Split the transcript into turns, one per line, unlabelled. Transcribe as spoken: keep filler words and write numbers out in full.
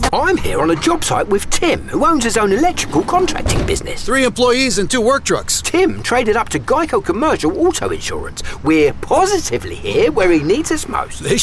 I'm here on a job site with Tim, who owns his own electrical contracting business.
Three employees and two work trucks.
Tim traded up to Geico Commercial Auto Insurance. We're positively here where he needs us most.
They